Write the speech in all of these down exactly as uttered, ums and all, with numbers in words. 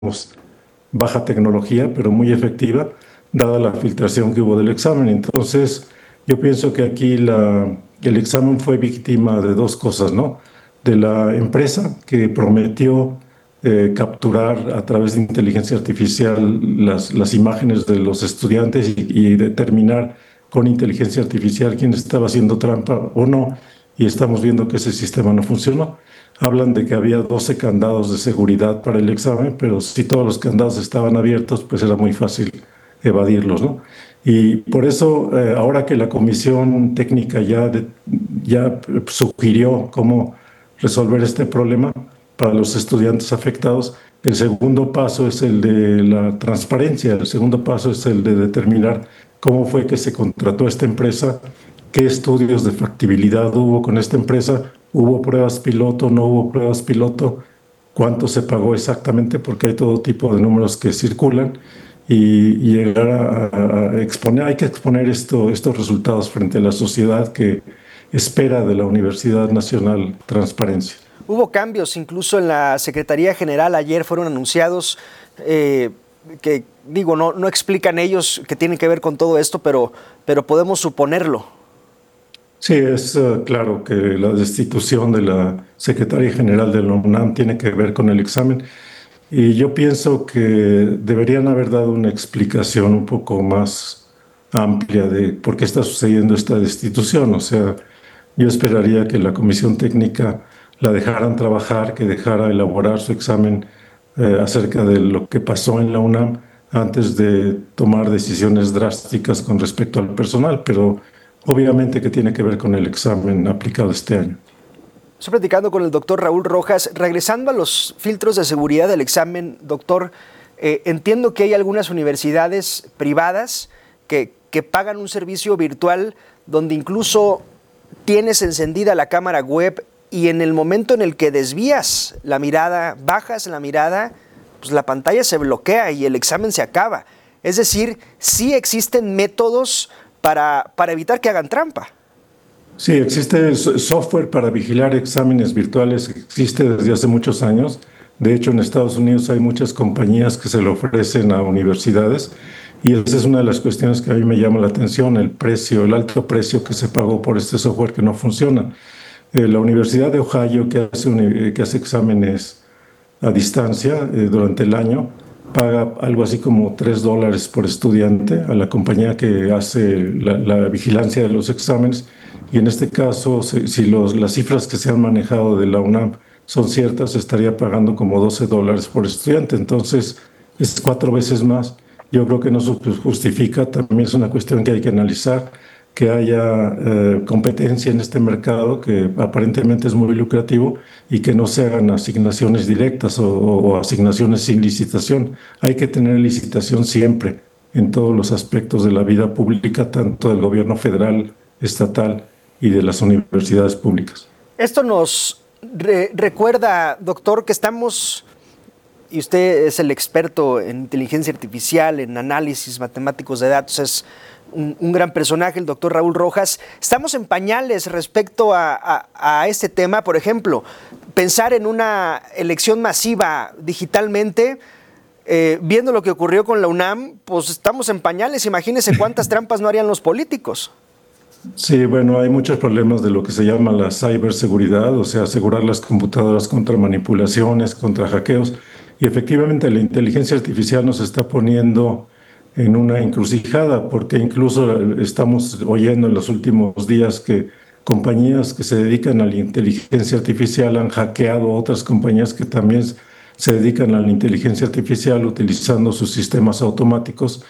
digamos, baja tecnología, pero muy efectiva, dada la filtración que hubo del examen. Entonces, yo pienso que aquí la, el examen fue víctima de dos cosas, ¿no? De la empresa que prometió eh, capturar a través de inteligencia artificial las, las imágenes de los estudiantes y, y determinar con inteligencia artificial quién estaba haciendo trampa o no, y estamos viendo que ese sistema no funcionó. Hablan de que había doce candados de seguridad para el examen, pero si todos los candados estaban abiertos, pues era muy fácil evadirlos, ¿no? Y por eso, eh, ahora que la comisión técnica ya, de, ya sugirió cómo resolver este problema para los estudiantes afectados, el segundo paso es el de la transparencia, el segundo paso es el de determinar cómo fue que se contrató esta empresa, qué estudios de factibilidad hubo con esta empresa, hubo pruebas piloto, no hubo pruebas piloto, cuánto se pagó exactamente, porque hay todo tipo de números que circulan, y, y llegar a, a exponer, hay que exponer esto, estos resultados frente a la sociedad que espera de la Universidad Nacional transparencia. Hubo cambios incluso en la Secretaría General, ayer fueron anunciados eh, que, digo, no, no explican ellos que tienen que ver con todo esto, pero, pero podemos suponerlo. Sí, es uh, claro que la destitución de la Secretaría General de la UNAM tiene que ver con el examen, y yo pienso que deberían haber dado una explicación un poco más amplia de por qué está sucediendo esta destitución. O sea, yo esperaría que la comisión técnica la dejaran trabajar, que dejara elaborar su examen eh, acerca de lo que pasó en la UNAM antes de tomar decisiones drásticas con respecto al personal, pero obviamente que tiene que ver con el examen aplicado este año. Estoy platicando con el doctor Raúl Rojas. Regresando a los filtros de seguridad del examen, doctor, eh, entiendo que hay algunas universidades privadas que, que pagan un servicio virtual donde incluso tienes encendida la cámara web y en el momento en el que desvías la mirada, bajas la mirada, pues la pantalla se bloquea y el examen se acaba. Es decir, sí existen métodos para, para evitar que hagan trampa. Sí, existe software para vigilar exámenes virtuales, existe desde hace muchos años. De hecho, en Estados Unidos hay muchas compañías que se lo ofrecen a universidades, y esa es una de las cuestiones que a mí me llama la atención, el precio, el alto precio que se pagó por este software que no funciona. Eh, la Universidad de Ohio, que hace, que hace exámenes a distancia eh, durante el año, paga algo así como tres dólares por estudiante a la compañía que hace la, la vigilancia de los exámenes. Y en este caso, si, si los, las cifras que se han manejado de la UNAM son ciertas, estaría pagando como doce dólares por estudiante. Entonces, es cuatro veces más. Yo creo que no se justifica. También es una cuestión que hay que analizar, que haya eh, competencia en este mercado, que aparentemente es muy lucrativo, y que no se hagan asignaciones directas o, o asignaciones sin licitación. Hay que tener licitación siempre en todos los aspectos de la vida pública, tanto del gobierno federal, estatal y de las universidades públicas. Esto nos re recuerda, doctor, que estamos, y usted es el experto en inteligencia artificial, en análisis matemáticos de datos, es un, un gran personaje, el doctor Raúl Rojas. Estamos en pañales respecto a, a, a este tema. Por ejemplo, pensar en una elección masiva digitalmente, eh, viendo lo que ocurrió con la UNAM, pues estamos en pañales. Imagínese cuántas trampas no harían los políticos. Sí, bueno, hay muchos problemas de lo que se llama la ciberseguridad, o sea, asegurar las computadoras contra manipulaciones, contra hackeos. Y efectivamente la inteligencia artificial nos está poniendo en una encrucijada, porque incluso estamos oyendo en los últimos días que compañías que se dedican a la inteligencia artificial han hackeado otras compañías que también se dedican a la inteligencia artificial utilizando sus sistemas automáticos.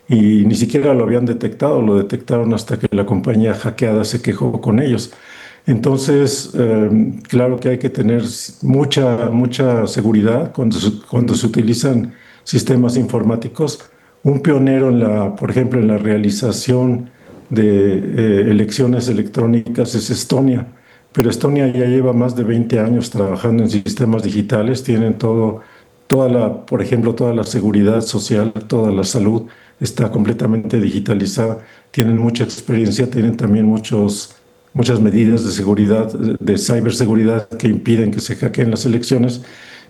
Y ni siquiera lo habían detectado, lo detectaron hasta que la compañía hackeada se quejó con ellos. Entonces, eh, claro que hay que tener mucha, mucha seguridad cuando se, cuando se utilizan sistemas informáticos. Un pionero, en la, por ejemplo, en la realización de eh, elecciones electrónicas es Estonia, pero Estonia ya lleva más de veinte años trabajando en sistemas digitales, tienen todo, toda la, por ejemplo, toda la seguridad social, toda la salud está completamente digitalizada, tienen mucha experiencia, tienen también muchos, muchas medidas de seguridad, de ciberseguridad que impiden que se hackeen las elecciones,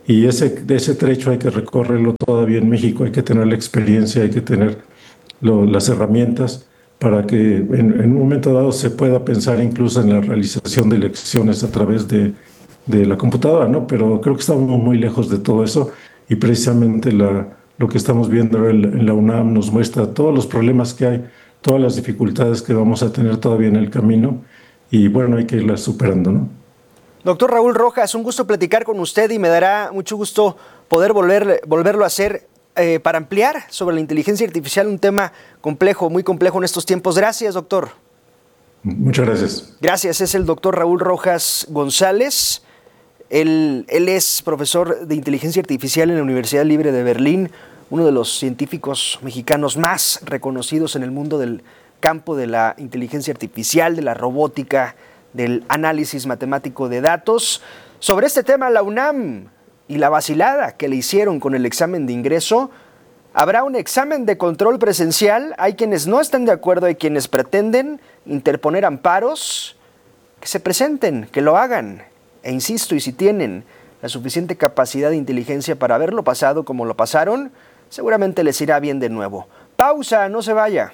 Y ese, ese trecho hay que recorrerlo todavía en México, hay que tener la experiencia, hay que tener lo, las herramientas para que en, en un momento dado se pueda pensar incluso en la realización de elecciones a través de, de la computadora, ¿no? Pero creo que estamos muy lejos de todo eso y precisamente la, lo que estamos viendo en, en la UNAM nos muestra todos los problemas que hay, todas las dificultades que vamos a tener todavía en el camino y bueno, hay que irlas superando, ¿no? Doctor Raúl Rojas, un gusto platicar con usted y me dará mucho gusto poder volver, volverlo a hacer eh, para ampliar sobre la inteligencia artificial, un tema complejo, muy complejo en estos tiempos. Gracias, doctor. Muchas gracias. Gracias, es el doctor Raúl Rojas González. Él, él es profesor de inteligencia artificial en la Universidad Libre de Berlín, uno de los científicos mexicanos más reconocidos en el mundo del campo de la inteligencia artificial, de la robótica, del análisis matemático de datos. Sobre este tema, la UNAM y la vacilada que le hicieron con el examen de ingreso. ¿Habrá un examen de control presencial? Hay quienes no están de acuerdo, hay quienes pretenden interponer amparos. Que se presenten, que lo hagan. E insisto, y si tienen la suficiente capacidad de inteligencia para haberlo pasado como lo pasaron, seguramente les irá bien de nuevo. Pausa, no se vaya.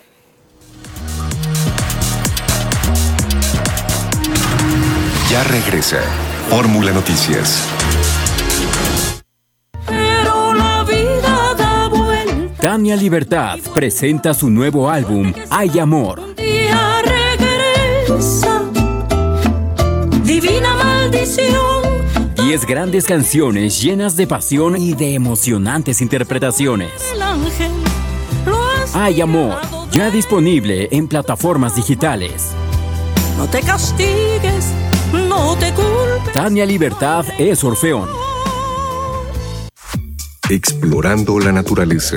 Ya regresa Fórmula Noticias. Pero la vida da vuelta. Tania Libertad presenta su nuevo álbum, Hay Amor. Un día regresa, divina maldición. Diez grandes canciones llenas de pasión y de emocionantes interpretaciones. El ángel lo has Hay Amor, tirado ya de- disponible en plataformas digitales. No te castigues, no te culpes. Tania Libertad es Orfeón. Explorando la naturaleza.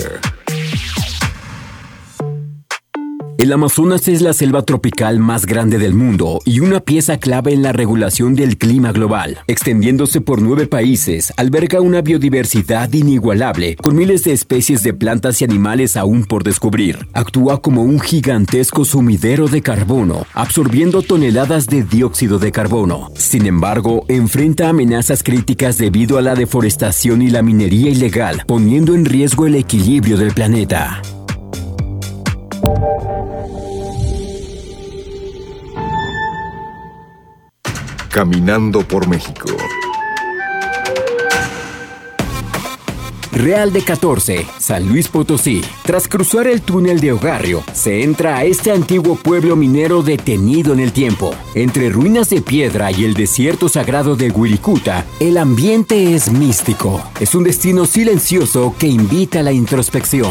El Amazonas es la selva tropical más grande del mundo y una pieza clave en la regulación del clima global. Extendiéndose por nueve países, alberga una biodiversidad inigualable, con miles de especies de plantas y animales aún por descubrir. Actúa como un gigantesco sumidero de carbono, absorbiendo toneladas de dióxido de carbono. Sin embargo, enfrenta amenazas críticas debido a la deforestación y la minería ilegal, poniendo en riesgo el equilibrio del planeta. Caminando por México. Real de catorce, San Luis Potosí. Tras cruzar el túnel de Ogarrio, se entra a este antiguo pueblo minero detenido en el tiempo. Entre ruinas de piedra y el desierto sagrado de Wirikuta, el ambiente es místico. Es un destino silencioso que invita a la introspección.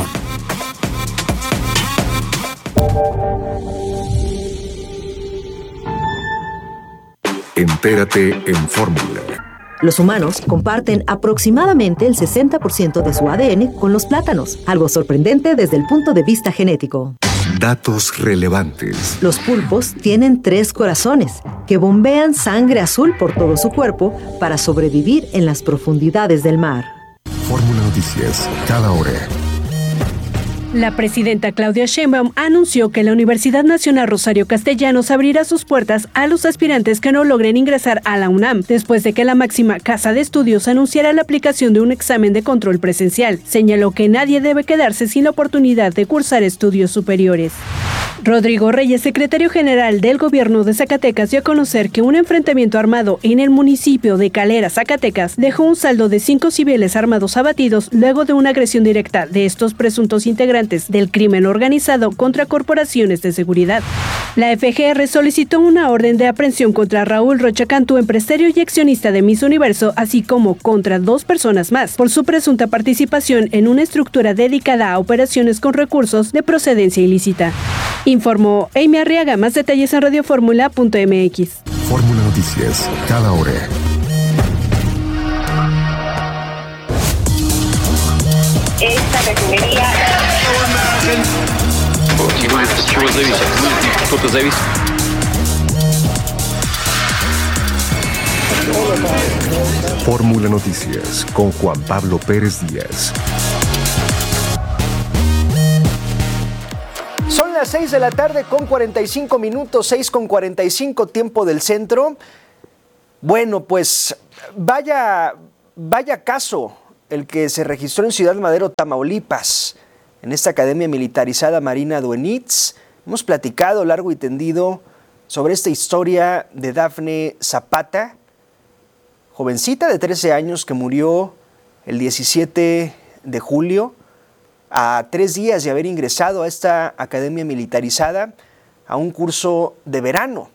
Entérate en Fórmula. Los humanos comparten aproximadamente el sesenta por ciento de su A D N con los plátanos, algo sorprendente desde el punto de vista genético. Datos relevantes. Los pulpos tienen tres corazones que bombean sangre azul por todo su cuerpo para sobrevivir en las profundidades del mar. Fórmula Noticias, cada hora. La presidenta Claudia Sheinbaum anunció que la Universidad Nacional Rosario Castellanos abrirá sus puertas a los aspirantes que no logren ingresar a la UNAM, después de que la máxima casa de estudios anunciara la aplicación de un examen de control presencial. Señaló que nadie debe quedarse sin la oportunidad de cursar estudios superiores. Rodrigo Reyes, secretario general del gobierno de Zacatecas, dio a conocer que un enfrentamiento armado en el municipio de Calera, Zacatecas, dejó un saldo de cinco civiles armados abatidos luego de una agresión directa de estos presuntos integrantes del crimen organizado contra corporaciones de seguridad. La F G R solicitó una orden de aprehensión contra Raúl Rocha Cantú, empresario y accionista de Miss Universo, así como contra dos personas más, por su presunta participación en una estructura dedicada a operaciones con recursos de procedencia ilícita. Informó Amy Arriaga. Más detalles en radioformula punto m x. Fórmula Noticias, cada hora. Esta refinería. Fórmula Noticias con Juan Pablo Pérez Díaz. Son las seis de la tarde con cuarenta y cinco minutos, seis con cuarenta y cinco tiempo del centro. Bueno, pues vaya, vaya caso el que se registró en Ciudad Madero, Tamaulipas, en esta academia militarizada Marina Duenitz. Hemos platicado largo y tendido sobre esta historia de Dafne Zapata, jovencita de trece años que murió el diecisiete de julio, a tres días de haber ingresado a esta academia militarizada a un curso de verano.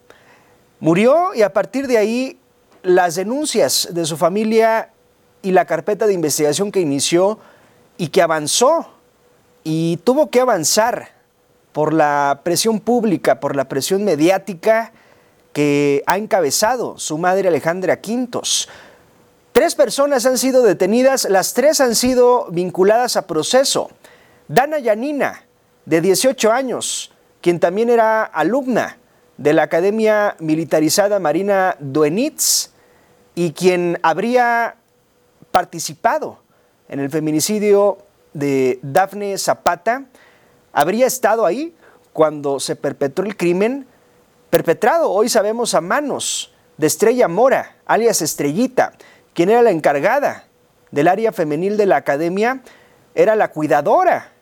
Murió y a partir de ahí las denuncias de su familia y la carpeta de investigación que inició y que avanzó y tuvo que avanzar por la presión pública, por la presión mediática que ha encabezado su madre Alejandra Quintos. Tres personas han sido detenidas, las tres han sido vinculadas a proceso. Dana Yanina, de dieciocho años, quien también era alumna de la Academia Militarizada Marina Duenitz y quien habría participado en el feminicidio de Dafne Zapata, habría estado ahí cuando se perpetró el crimen, perpetrado, hoy sabemos, a manos de Estrella Mora, alias Estrellita, quien era la encargada del área femenil de la academia, era la cuidadora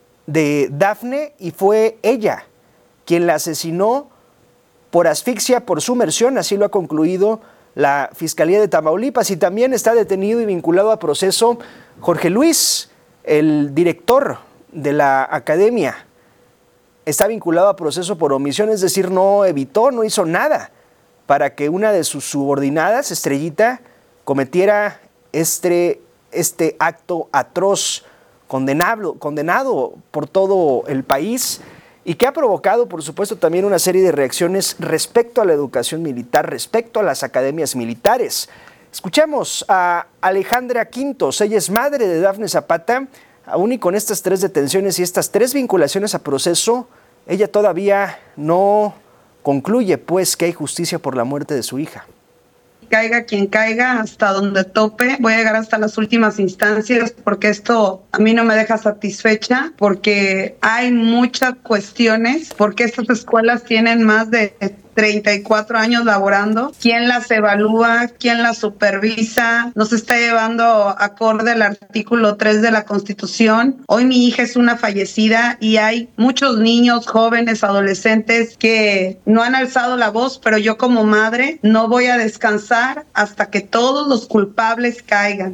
de Dafne y fue ella quien la asesinó por asfixia, por sumersión, así lo ha concluido la Fiscalía de Tamaulipas, y también está detenido y vinculado a proceso Jorge Luis, el director de la academia. Está vinculado a proceso por omisión, es decir, no evitó, no hizo nada para que una de sus subordinadas, Estrellita, cometiera este, este acto atroz, condenado, condenado por todo el país, y que ha provocado, por supuesto, también una serie de reacciones respecto a la educación militar, respecto a las academias militares. Escuchemos a Alejandra Quintos, ella es madre de Dafne Zapata. Aún y con estas tres detenciones y estas tres vinculaciones a proceso, ella todavía no concluye, pues, que hay justicia por la muerte de su hija. Caiga quien caiga, hasta donde tope, voy a llegar hasta las últimas instancias, porque esto a mí no me deja satisfecha, porque hay muchas cuestiones, porque estas escuelas tienen más de treinta y cuatro años laborando. ¿Quién las evalúa? ¿Quién las supervisa? Nos está llevando acorde al artículo tres de la Constitución. Hoy mi hija es una fallecida y hay muchos niños, jóvenes, adolescentes que no han alzado la voz, pero yo como madre no voy a descansar hasta que todos los culpables caigan.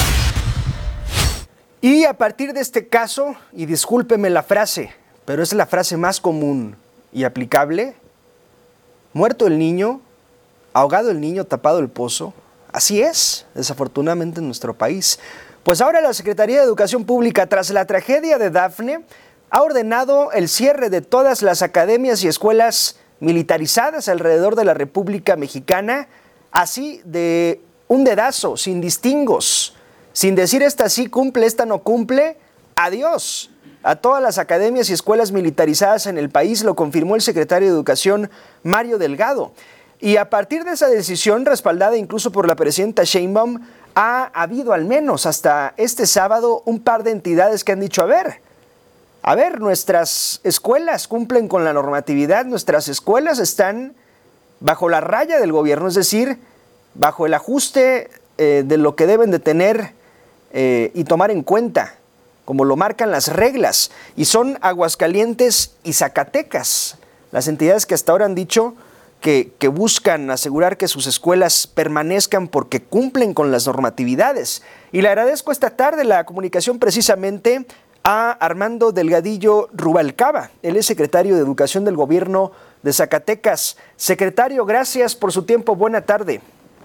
Y a partir de este caso, y discúlpeme la frase, pero es la frase más común y aplicable: muerto el niño, ahogado el niño, tapado el pozo. Así es, desafortunadamente, en nuestro país. Pues ahora la Secretaría de Educación Pública, tras la tragedia de Dafne, ha ordenado el cierre de todas las academias y escuelas militarizadas alrededor de la República Mexicana, así de un dedazo, sin distingos, sin decir esta sí cumple, esta no cumple. Adiós a todas las academias y escuelas militarizadas en el país, lo confirmó el secretario de Educación, Mario Delgado. Y a partir de esa decisión, respaldada incluso por la presidenta Sheinbaum, ha habido al menos hasta este sábado un par de entidades que han dicho, a ver, a ver, nuestras escuelas cumplen con la normatividad, nuestras escuelas están bajo la raya del gobierno, es decir, bajo el ajuste eh, de lo que deben de tener eh, y tomar en cuenta, como lo marcan las reglas, y son Aguascalientes y Zacatecas, las entidades que hasta ahora han dicho que, que buscan asegurar que sus escuelas permanezcan porque cumplen con las normatividades. Y le agradezco esta tarde la comunicación precisamente a Armando Delgadillo Rubalcaba, él es secretario de Educación del Gobierno de Zacatecas. Secretario, gracias por su tiempo, buena tarde.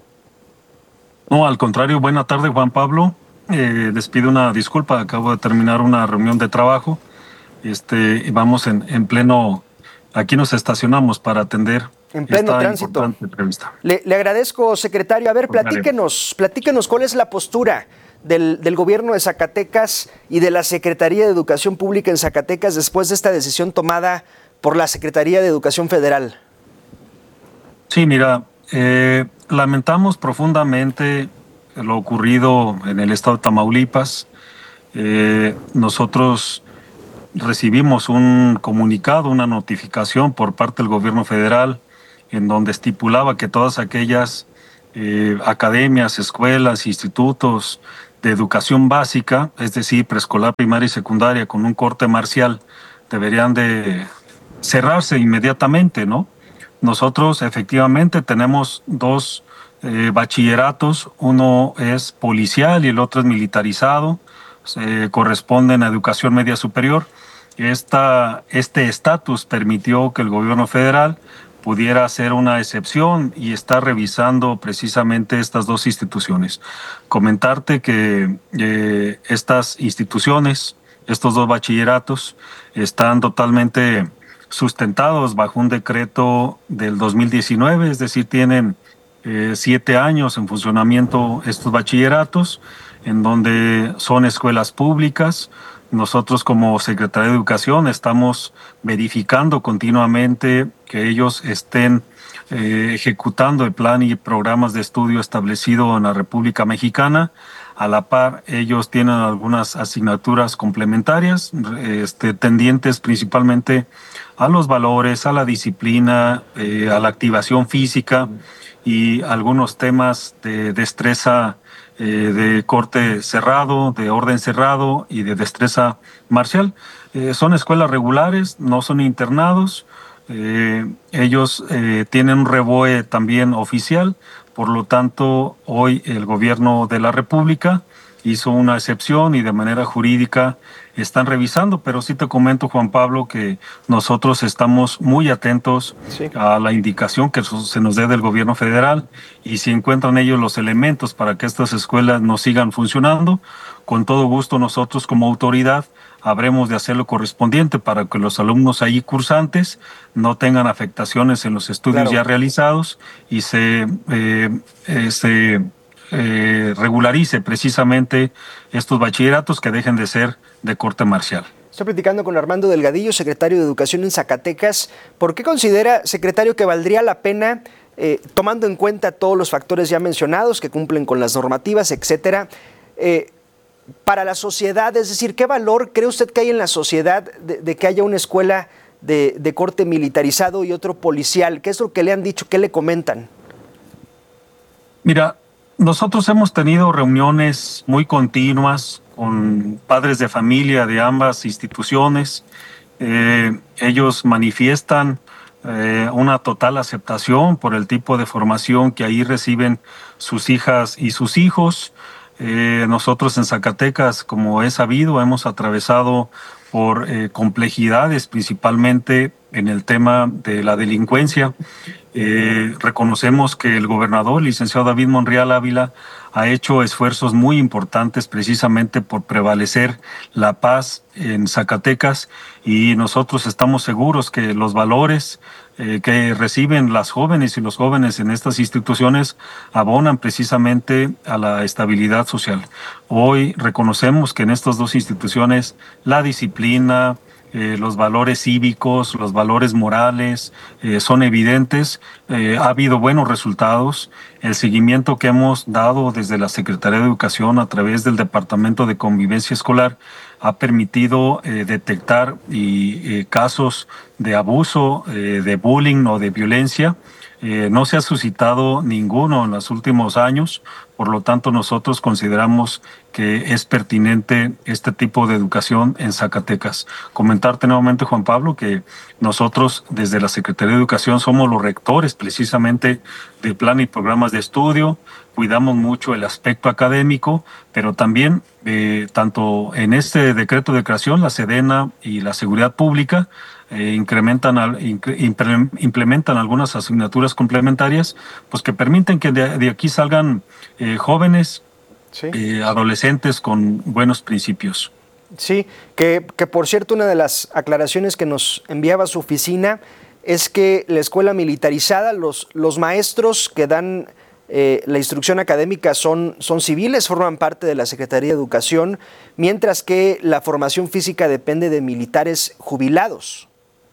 No, al contrario, buena tarde, Juan Pablo. Eh, les pido una disculpa, acabo de terminar una reunión de trabajo. Este, vamos en, en pleno, aquí nos estacionamos para atender en pleno esta tránsito. Importante entrevista. Le, le agradezco, secretario. A ver, platíquenos, platíquenos cuál es la postura del, del gobierno de Zacatecas y de la Secretaría de Educación Pública en Zacatecas después de esta decisión tomada por la Secretaría de Educación Federal. Sí, mira, eh, lamentamos profundamente lo ocurrido en el estado de Tamaulipas. Eh, nosotros recibimos un comunicado, una notificación por parte del gobierno federal en donde estipulaba que todas aquellas eh, academias, escuelas, institutos de educación básica, es decir, preescolar, primaria y secundaria, con un corte marcial, deberían de cerrarse inmediatamente, ¿no? Nosotros efectivamente tenemos dos eh, bachilleratos, uno es policial y el otro es militarizado, se corresponden a educación media superior. Esta, este estatus permitió que el gobierno federal pudiera hacer una excepción y está revisando precisamente estas dos instituciones. Comentarte que eh, estas instituciones, estos dos bachilleratos, están totalmente sustentados bajo un decreto del dos mil diecinueve, es decir, tienen eh, siete años en funcionamiento estos bachilleratos, en donde son escuelas públicas. Nosotros como Secretaría de Educación estamos verificando continuamente que ellos estén eh, ejecutando el plan y programas de estudio establecido en la República Mexicana. A la par, ellos tienen algunas asignaturas complementarias, este, tendientes principalmente a los valores, a la disciplina, eh, a la activación física y algunos temas de destreza eh, de corte cerrado, de orden cerrado y de destreza marcial. Eh, son escuelas regulares, no son internados. Eh, ellos eh, tienen un REBOE también oficial. Por lo tanto, hoy el gobierno de la República hizo una excepción y de manera jurídica están revisando, pero sí te comento, Juan Pablo, que nosotros estamos muy atentos sí. a la indicación que se nos dé del gobierno federal y si encuentran ellos los elementos para que estas escuelas no sigan funcionando, con todo gusto nosotros como autoridad habremos de hacer lo correspondiente para que los alumnos ahí cursantes no tengan afectaciones en los estudios claro. ya realizados y se, eh, eh, se eh, regularice precisamente estos bachilleratos que dejen de ser de corte marcial. Estoy platicando con Armando Delgadillo, secretario de Educación en Zacatecas. ¿Por qué considera, secretario, que valdría la pena, eh, tomando en cuenta todos los factores ya mencionados, que cumplen con las normativas, etcétera, eh, para la sociedad, es decir, ¿qué valor cree usted que hay en la sociedad de, de que haya una escuela de, de corte militarizado y otro policial? ¿Qué es lo que le han dicho? ¿Qué le comentan? Mira, nosotros hemos tenido reuniones muy continuas con padres de familia de ambas instituciones. Eh, ellos manifiestan eh, una total aceptación por el tipo de formación que ahí reciben sus hijas y sus hijos. Eh, nosotros en Zacatecas, como es sabido, hemos atravesado por eh, complejidades, principalmente en el tema de la delincuencia. Eh, reconocemos que el gobernador, licenciado David Monreal Ávila, ha hecho esfuerzos muy importantes precisamente por prevalecer la paz en Zacatecas y nosotros estamos seguros que los valores eh, que reciben las jóvenes y los jóvenes en estas instituciones abonan precisamente a la estabilidad social. Hoy reconocemos que en estas dos instituciones la disciplina, Eh, los valores cívicos, los valores morales eh, son evidentes, eh, ha habido buenos resultados. El seguimiento que hemos dado desde la Secretaría de Educación a través del Departamento de Convivencia Escolar ha permitido eh, detectar y, eh, casos de abuso, eh, de bullying o de violencia. Eh, no se ha suscitado ninguno en los últimos años, por lo tanto nosotros consideramos que es pertinente este tipo de educación en Zacatecas. Comentarte nuevamente, Juan Pablo, que nosotros desde la Secretaría de Educación somos los rectores precisamente del plan y programas de estudio, cuidamos mucho el aspecto académico, pero también eh, tanto en este decreto de creación, la Sedena y la Seguridad Pública, Eh, incrementan, incre, implementan algunas asignaturas complementarias, pues que permiten que de, de aquí salgan eh, jóvenes, sí. eh, adolescentes con buenos principios. Sí, que, que por cierto una de las aclaraciones que nos enviaba su oficina es que la escuela militarizada, los, los maestros que dan eh, la instrucción académica son, son civiles, forman parte de la Secretaría de Educación, mientras que la formación física depende de militares jubilados.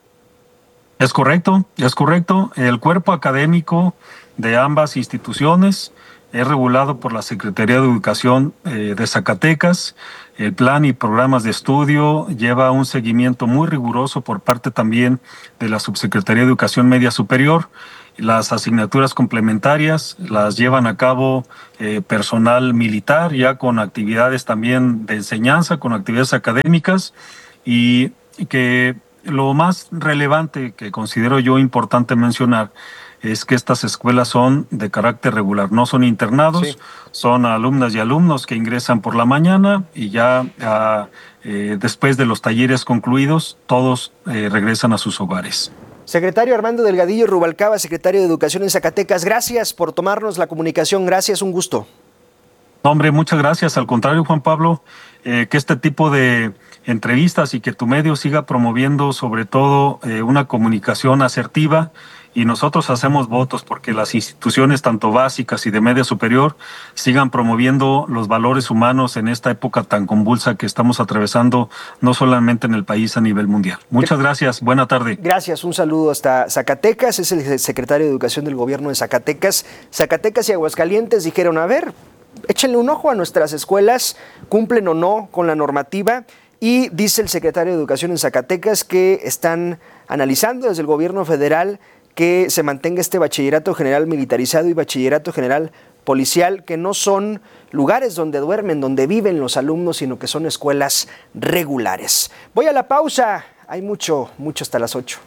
Es correcto, es correcto. El cuerpo académico de ambas instituciones es regulado por la Secretaría de Educación eh, de Zacatecas. El plan y programas de estudio lleva un seguimiento muy riguroso por parte también de la Subsecretaría de Educación Media Superior Las asignaturas complementarias las llevan a cabo eh, personal militar, ya con actividades también de enseñanza, con actividades académicas, y, y que lo más relevante que considero yo importante mencionar es que estas escuelas son de carácter regular, no son internados, sí. Son alumnas y alumnos que ingresan por la mañana y ya uh, eh, después de los talleres concluidos, todos eh, regresan a sus hogares. Secretario Armando Delgadillo Rubalcaba, secretario de Educación en Zacatecas, gracias por tomarnos la comunicación, gracias, un gusto. Hombre, muchas gracias, al contrario, Juan Pablo, eh, que este tipo de entrevistas y que tu medio siga promoviendo sobre todo eh, una comunicación asertiva, y nosotros hacemos votos porque las instituciones tanto básicas y de media superior sigan promoviendo los valores humanos en esta época tan convulsa que estamos atravesando, no solamente en el país, a nivel mundial. Muchas gracias, buena tarde. Gracias, un saludo hasta Zacatecas, es el secretario de Educación del gobierno de Zacatecas. Zacatecas y Aguascalientes dijeron, a ver, échenle un ojo a nuestras escuelas, cumplen o no con la normativa, y dice el secretario de Educación en Zacatecas que están analizando desde el gobierno federal que se mantenga este bachillerato general militarizado y bachillerato general policial, que no son lugares donde duermen, donde viven los alumnos, sino que son escuelas regulares. Voy a la pausa, hay mucho, mucho hasta las ocho.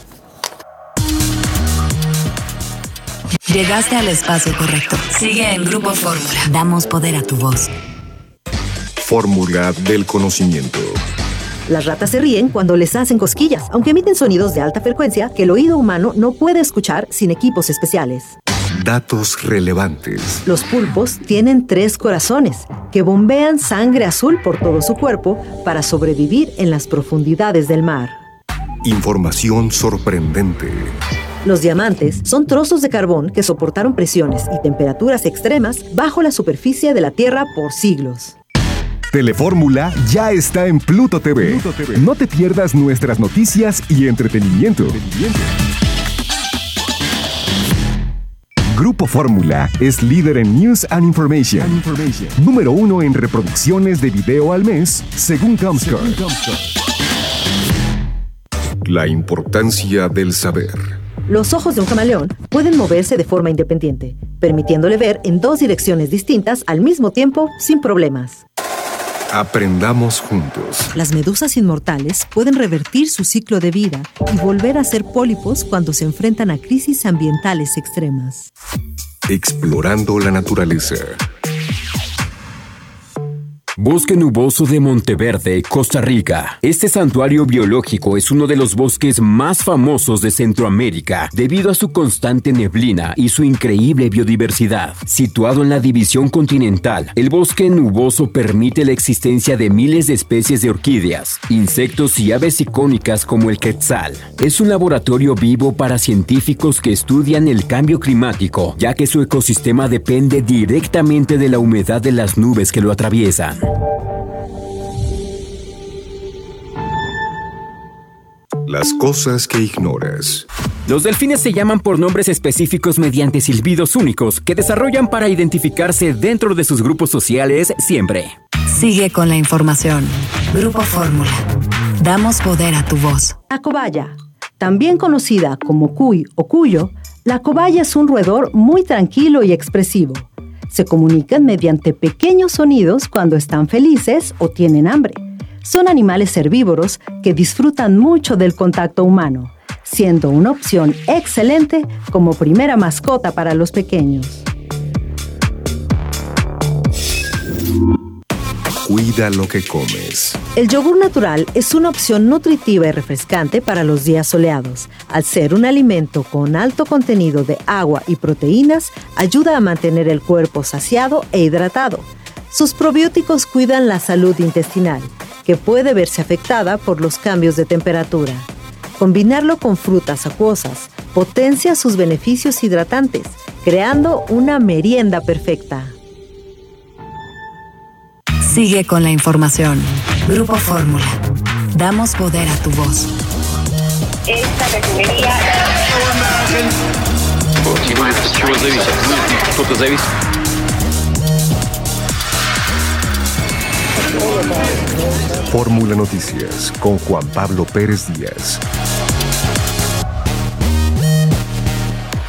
Llegaste al espacio correcto. Sigue en Grupo Fórmula. Damos poder a tu voz. Fórmula del conocimiento. Las ratas se ríen cuando les hacen cosquillas, aunque emiten sonidos de alta frecuencia que el oído humano no puede escuchar sin equipos especiales. Datos relevantes. Los pulpos tienen tres corazones que bombean sangre azul por todo su cuerpo para sobrevivir en las profundidades del mar. Información sorprendente. Los diamantes son trozos de carbón que soportaron presiones y temperaturas extremas bajo la superficie de la Tierra por siglos. Telefórmula ya está en Pluto T V. Pluto T V. No te pierdas nuestras noticias y entretenimiento. entretenimiento. Grupo Fórmula es líder en News and Information. And Information. Número uno en reproducciones de video al mes, según Comscore. Según Comscore. La importancia del saber. Los ojos de un camaleón pueden moverse de forma independiente, permitiéndole ver en dos direcciones distintas al mismo tiempo sin problemas. Aprendamos juntos. Las medusas inmortales pueden revertir su ciclo de vida y volver a ser pólipos cuando se enfrentan a crisis ambientales extremas. Explorando la naturaleza. Bosque nuboso de Monteverde, Costa Rica. Este santuario biológico es uno de los bosques más famosos de Centroamérica debido a su constante neblina y su increíble biodiversidad. Situado en la división continental, el bosque nuboso permite la existencia de miles de especies de orquídeas, insectos y aves icónicas como el quetzal. Es un laboratorio vivo para científicos que estudian el cambio climático, ya que su ecosistema depende directamente de la humedad de las nubes que lo atraviesan. Las cosas que ignoras. Los delfines se llaman por nombres específicos mediante silbidos únicos que desarrollan para identificarse dentro de sus grupos sociales siempre. Sigue con la información. Grupo Fórmula. Damos poder a tu voz. La cobaya, también conocida como cuy o cuyo, la cobaya es un roedor muy tranquilo y expresivo. Se comunican mediante pequeños sonidos cuando están felices o tienen hambre. Son animales herbívoros que disfrutan mucho del contacto humano, siendo una opción excelente como primera mascota para los pequeños. Cuida lo que comes. El yogur natural es una opción nutritiva y refrescante para los días soleados. Al ser un alimento con alto contenido de agua y proteínas, ayuda a mantener el cuerpo saciado e hidratado. Sus probióticos cuidan la salud intestinal, que puede verse afectada por los cambios de temperatura. Combinarlo con frutas acuosas potencia sus beneficios hidratantes, creando una merienda perfecta. Sigue con la información. Grupo Fórmula. Damos poder a tu voz. Esta refinería... Fórmula Noticias con Juan Pablo Pérez Díaz.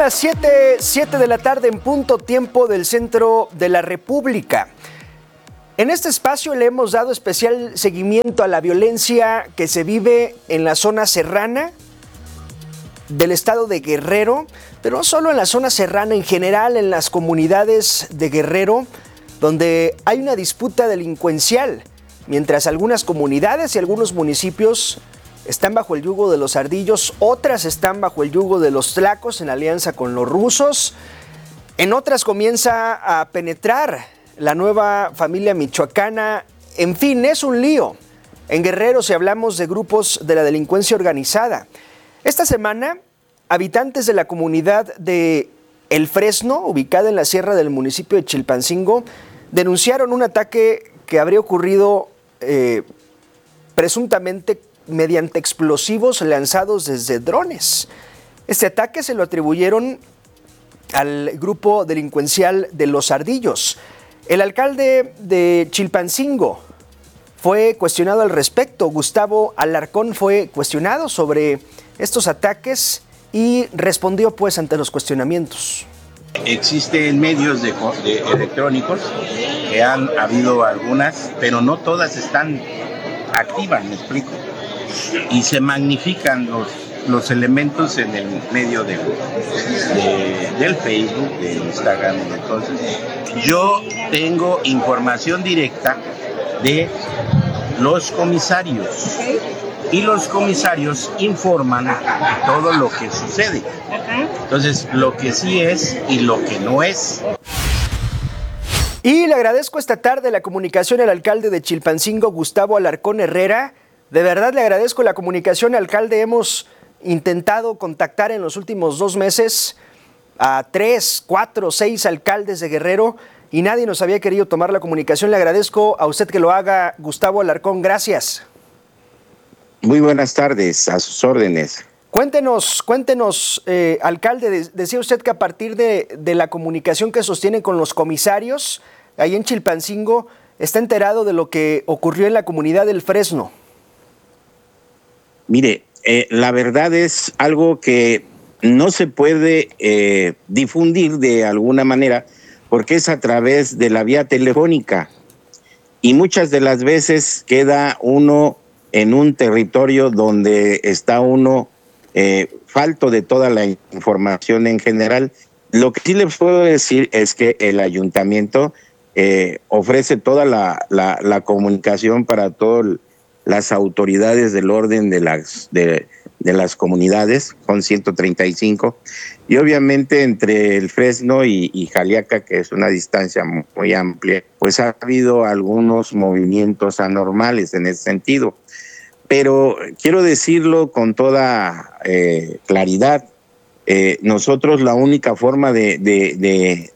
las siete, siete de la tarde en punto, tiempo del centro de la República. En este espacio le hemos dado especial seguimiento a la violencia que se vive en la zona serrana del estado de Guerrero, pero no solo en la zona serrana, en general en las comunidades de Guerrero, donde hay una disputa delincuencial, mientras algunas comunidades y algunos municipios están bajo el yugo de los ardillos, otras están bajo el yugo de los tlacos en alianza con los rusos, en otras comienza a penetrar la nueva familia michoacana. En fin, es un lío. En Guerrero, si hablamos de grupos de la delincuencia organizada. Esta semana, habitantes de la comunidad de El Fresno, ubicada en la sierra del municipio de Chilpancingo, denunciaron un ataque que habría ocurrido eh, presuntamente mediante explosivos lanzados desde drones. Este ataque se lo atribuyeron al grupo delincuencial de Los Ardillos. El alcalde de Chilpancingo fue cuestionado al respecto. Gustavo Alarcón fue cuestionado sobre estos ataques y respondió pues ante los cuestionamientos. Existen medios de, de electrónicos que han habido algunas, pero no todas están activas, me explico. Y se magnifican los, los elementos en el medio de, de, del Facebook, de Instagram. Entonces, yo tengo información directa de los comisarios y los comisarios informan todo lo que sucede. Entonces, lo que sí es y lo que no es. Y le agradezco esta tarde la comunicación al alcalde de Chilpancingo, Gustavo Alarcón Herrera. De verdad le agradezco la comunicación, alcalde. Hemos intentado contactar en los últimos dos meses a tres, cuatro, seis alcaldes de Guerrero y nadie nos había querido tomar la comunicación. Le agradezco a usted que lo haga, Gustavo Alarcón. Gracias. Muy buenas tardes, a sus órdenes. Cuéntenos, cuéntenos, eh, alcalde, de, decía usted que a partir de, de la comunicación que sostiene con los comisarios, ahí en Chilpancingo, está enterado de lo que ocurrió en la comunidad del Fresno. Mire, eh, la verdad es algo que no se puede eh, difundir de alguna manera porque es a través de la vía telefónica y muchas de las veces queda uno en un territorio donde está uno eh, falto de toda la información en general. Lo que sí les puedo decir es que el ayuntamiento eh, ofrece toda la, la, la comunicación para todas las autoridades del orden de las, de, de las comunidades, son ciento treinta y cinco, y obviamente entre el Fresno y, y Jaliaca, que es una distancia muy amplia, pues ha habido algunos movimientos anormales en ese sentido. Pero quiero decirlo con toda eh, claridad, eh, nosotros la única forma de, de, de,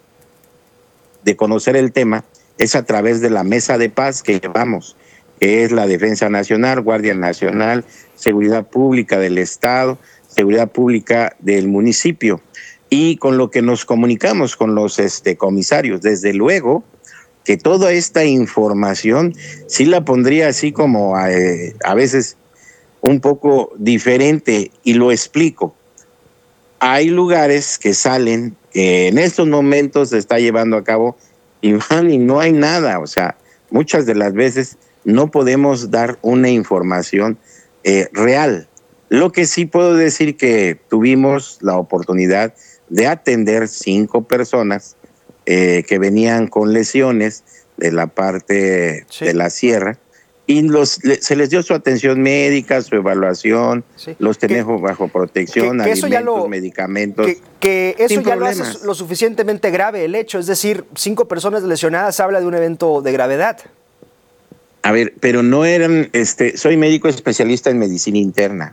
de conocer el tema es a través de la mesa de paz que llevamos, que es la Defensa Nacional, Guardia Nacional, Seguridad Pública del Estado, Seguridad Pública del municipio, y con lo que nos comunicamos con los este, comisarios. Desde luego que toda esta información sí la pondría así como eh, a veces un poco diferente, y lo explico. Hay lugares que salen, que en estos momentos se está llevando a cabo, y van y no hay nada. O sea, muchas de las veces no podemos dar una información eh, real. Lo que sí puedo decir que tuvimos la oportunidad de atender cinco personas eh, que venían con lesiones de la parte sí. de la sierra, y los, le, se les dio su atención médica, su evaluación, sí. los tenemos bajo protección, que, que alimentos, lo, medicamentos. Que, que eso ya problemas. Lo hace lo suficientemente grave el hecho, es decir, cinco personas lesionadas habla de un evento de gravedad. A ver, pero no eran, este, soy médico especialista en medicina interna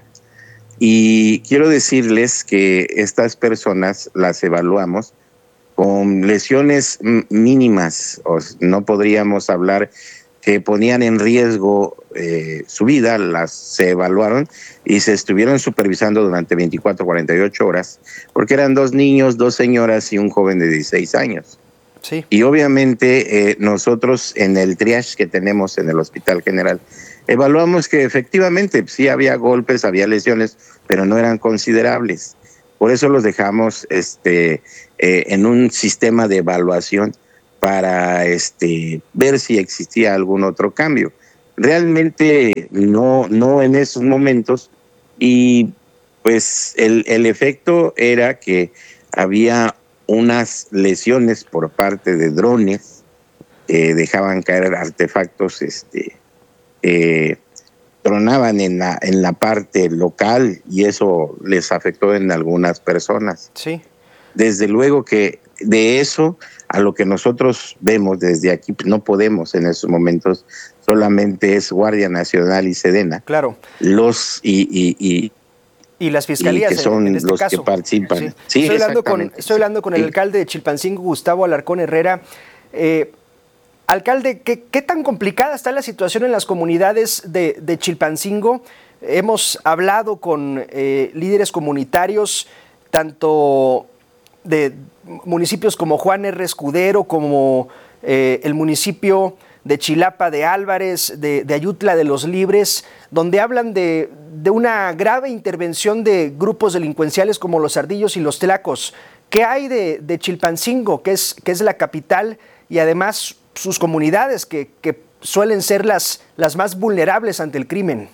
y quiero decirles que estas personas las evaluamos con lesiones mínimas, o no podríamos hablar que ponían en riesgo eh, su vida, las se evaluaron y se estuvieron supervisando durante veinticuatro, cuarenta y ocho horas, porque eran dos niños, dos señoras y un joven de dieciséis años. Sí. Y obviamente eh, nosotros en el triage que tenemos en el Hospital General, evaluamos que efectivamente sí había golpes, había lesiones, pero no eran considerables. Por eso los dejamos este, eh, en un sistema de evaluación para este, ver si existía algún otro cambio. Realmente no, no en esos momentos, y pues el, el efecto era que había unas lesiones por parte de drones, eh, dejaban caer artefactos, este, eh, tronaban en la, en la parte local, y eso les afectó en algunas personas. Sí. Desde luego que de eso a lo que nosotros vemos desde aquí, no podemos en esos momentos, solamente es Guardia Nacional y Sedena. Claro. Los y, y, y Y las fiscalías, y que son en, en este los caso. que participan. Sí. Sí, estoy, hablando con, estoy hablando con el sí. alcalde de Chilpancingo, Gustavo Alarcón Herrera. Eh, alcalde, ¿qué, ¿qué tan complicada está la situación en las comunidades de, de Chilpancingo? Hemos hablado con eh, líderes comunitarios, tanto de municipios como Juan R. Escudero, como eh, el municipio de Chilapa de Álvarez, de, de Ayutla de los Libres, donde hablan de, de una grave intervención de grupos delincuenciales como los Ardillos y los Tlacos. ¿Qué hay de, de Chilpancingo, que es, que es la capital, y además sus comunidades, que, que suelen ser las, las más vulnerables ante el crimen?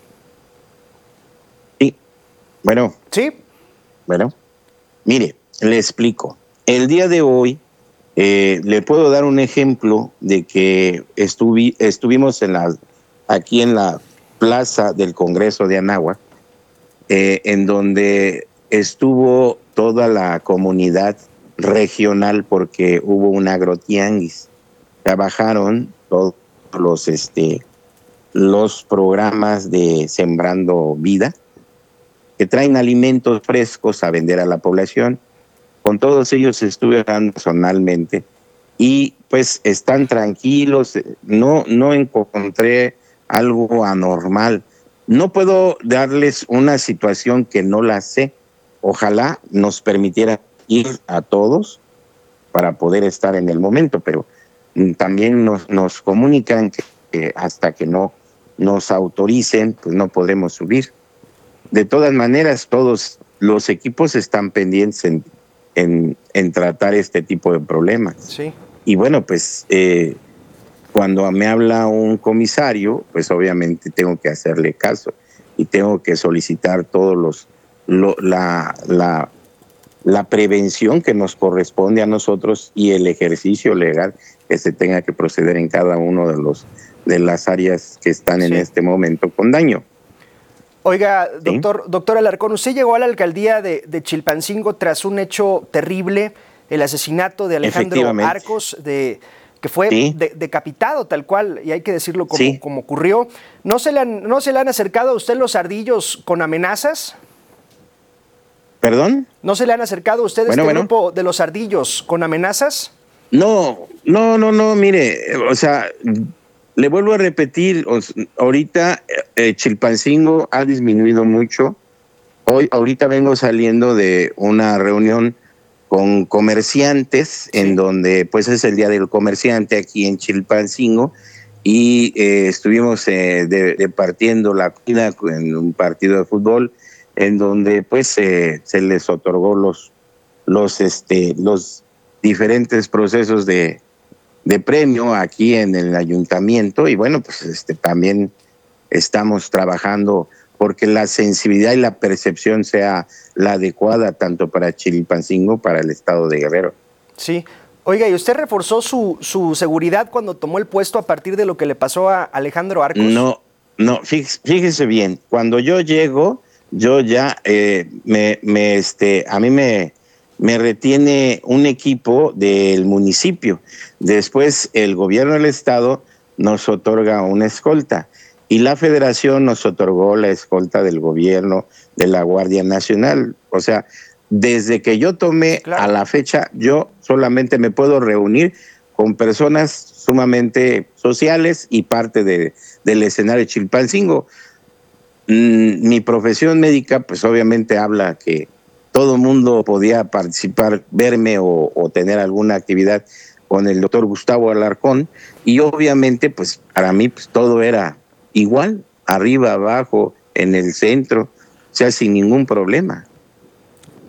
Sí, bueno. Sí. Bueno, mire, le explico. El día de hoy, Eh, le puedo dar un ejemplo de que estuvi, estuvimos en la, aquí en la plaza del Congreso de Anáhuac, eh, en donde estuvo toda la comunidad regional, porque hubo un agrotianguis. Trabajaron todos los, este, los programas de Sembrando Vida, que traen alimentos frescos a vender a la población. Con todos ellos estuve hablando personalmente y pues están tranquilos, no, no encontré algo anormal. No puedo darles una situación que no la sé. Ojalá nos permitiera ir a todos para poder estar en el momento, pero también nos, nos comunican que, que hasta que no nos autoricen, pues no podremos subir. De todas maneras, todos los equipos están pendientes en En, en tratar este tipo de problemas. Sí. Y bueno, pues eh, cuando me habla un comisario, pues obviamente tengo que hacerle caso y tengo que solicitar todos los lo, la, la, la prevención que nos corresponde a nosotros y el ejercicio legal que se tenga que proceder en cada uno de los de las áreas que están sí. en este momento con daño. Oiga, doctor, ¿Sí? doctor Alarcón, usted llegó a la alcaldía de, de Chilpancingo tras un hecho terrible, el asesinato de Alejandro Arcos, de, que fue ¿Sí? de, decapitado tal cual, y hay que decirlo como, ¿Sí? como ocurrió. ¿No se, le han, ¿No se le han acercado a usted los Ardillos con amenazas? ¿Perdón? ¿No se le han acercado a usted bueno, este bueno. grupo de los Ardillos con amenazas? No, no, no, no, mire, o sea... Le vuelvo a repetir, ahorita eh, Chilpancingo ha disminuido mucho. Hoy, ahorita vengo saliendo de una reunión con comerciantes, sí. en donde pues es el Día del Comerciante aquí en Chilpancingo, y eh, estuvimos eh, de, de partiendo la comida en un partido de fútbol, en donde pues eh, se les otorgó los, los, este, los diferentes procesos de de premio aquí en el ayuntamiento, y bueno, pues este también estamos trabajando porque la sensibilidad y la percepción sea la adecuada tanto para Chilpancingo como para el estado de Guerrero. Sí. Oiga, ¿y usted reforzó su, su seguridad cuando tomó el puesto a partir de lo que le pasó a Alejandro Arcos? No, no, fíjese, fíjese bien, cuando yo llego, yo ya eh, me, me este, a mí me me retiene un equipo del municipio. Después el gobierno del estado nos otorga una escolta y la federación nos otorgó la escolta del gobierno de la Guardia Nacional. O sea, desde que yo tomé claro. a la fecha, yo solamente me puedo reunir con personas sumamente sociales y parte de, del escenario de Chilpancingo. Mm, mi profesión médica, pues obviamente habla que todo el mundo podía participar, verme o, o tener alguna actividad con el doctor Gustavo Alarcón, y obviamente pues para mí pues todo era igual, arriba, abajo, en el centro, o sea, sin ningún problema.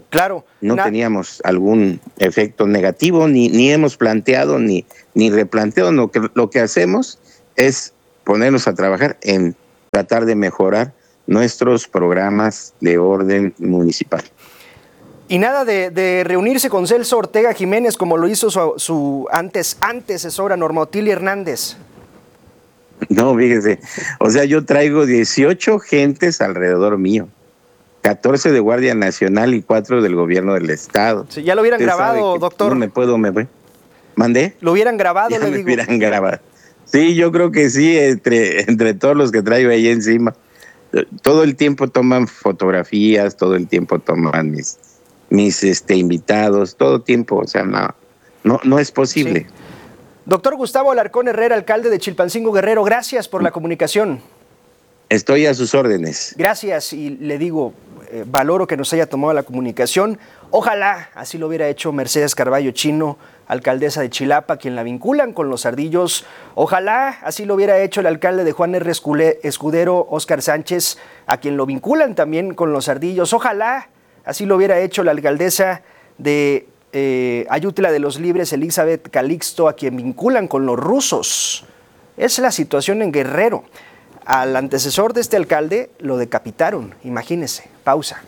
Claro. No Na- teníamos algún efecto negativo, ni, ni hemos planteado, ni, ni replanteado. Lo que, lo que hacemos es ponernos a trabajar en tratar de mejorar nuestros programas de orden municipal. Y nada de, de reunirse con Celso Ortega Jiménez como lo hizo su, su antes antecesora Norma Otilia Hernández. No, fíjese, o sea, yo traigo dieciocho gentes alrededor mío, catorce de Guardia Nacional y cuatro del gobierno del estado. Si ya lo hubieran Usted grabado, sabe que doctor. No me puedo, me voy. ¿Mandé? Lo hubieran grabado, Ya le me digo. hubieran grabado. Sí, yo creo que sí, entre, entre todos los que traigo ahí encima. Todo el tiempo toman fotografías, todo el tiempo toman mis, mis este, invitados, todo tiempo, o sea, no, no, no es posible. Sí. Doctor Gustavo Alarcón Herrera, alcalde de Chilpancingo Guerrero, gracias por la comunicación. Estoy a sus órdenes. Gracias, y le digo, eh, valoro que nos haya tomado la comunicación. Ojalá así lo hubiera hecho Mercedes Carballo Chino, alcaldesa de Chilapa, quien la vinculan con los ardillos. Ojalá así lo hubiera hecho el alcalde de Juan R. Escudero, Óscar Sánchez, a quien lo vinculan también con los ardillos. Ojalá así lo hubiera hecho la alcaldesa de eh, Ayutla de los Libres, Elizabeth Calixto, a quien vinculan con los rusos. Es la situación en Guerrero. Al antecesor de este alcalde lo decapitaron, imagínese. Pausa.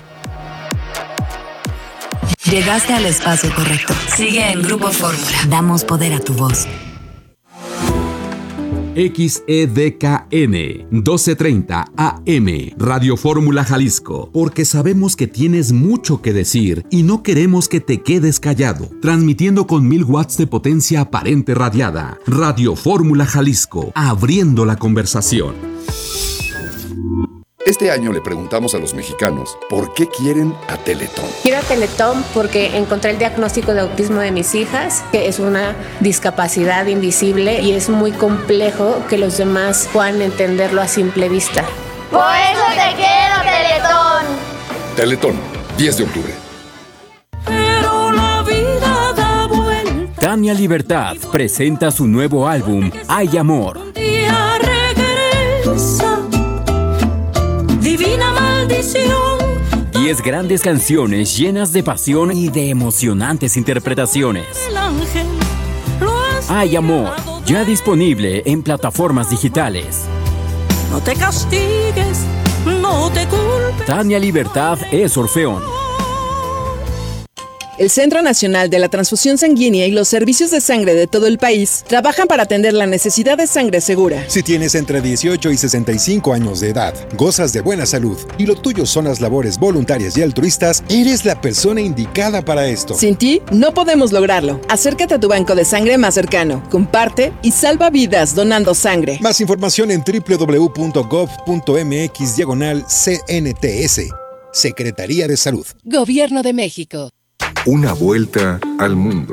Llegaste al espacio correcto. Sigue en Grupo Fórmula. Damos poder a tu voz. X E D K N doce treinta A M Radio Fórmula Jalisco, porque sabemos que tienes mucho que decir y no queremos que te quedes callado. Transmitiendo con mil watts de potencia aparente radiada. Radio Fórmula Jalisco, abriendo la conversación. Este año le preguntamos a los mexicanos por qué quieren a Teletón. Quiero a Teletón porque encontré el diagnóstico de autismo de mis hijas, que es una discapacidad invisible y es muy complejo que los demás puedan entenderlo a simple vista. Por eso te quiero, Teletón. Teletón, diez de octubre. Pero la vida da vuelta. Tania Libertad presenta su nuevo álbum, Hay Amor. Un día regresa. Divina maldición. Diez grandes canciones llenas de pasión y de emocionantes interpretaciones. El ángel lo has Hay Amor, ya disponible en plataformas digitales. No te castigues, no te culpes. Tania Libertad es Orfeón. El Centro Nacional de la Transfusión Sanguínea y los servicios de sangre de todo el país trabajan para atender la necesidad de sangre segura. Si tienes entre dieciocho y sesenta y cinco años de edad, gozas de buena salud y lo tuyo son las labores voluntarias y altruistas, eres la persona indicada para esto. Sin ti, no podemos lograrlo. Acércate a tu banco de sangre más cercano, comparte y salva vidas donando sangre. Más información en doble u doble u doble u punto gov punto m x diagonal C N T S. Secretaría de Salud. Gobierno de México. Una vuelta al mundo.